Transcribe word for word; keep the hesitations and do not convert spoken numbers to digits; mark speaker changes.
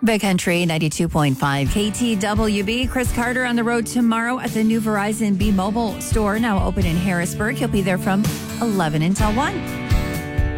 Speaker 1: Big Country ninety-two point five K T W B. Chris Carter on the road tomorrow at the new Verizon B-Mobile store, now open in Harrisburg. He'll be there from eleven until one.